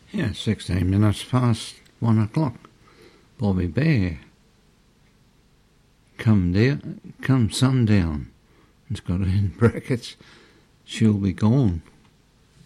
Yeah, 16 minutes past 1 o'clock. Bobby Bear. Come sundown. It's got it in brackets. She'll be gone.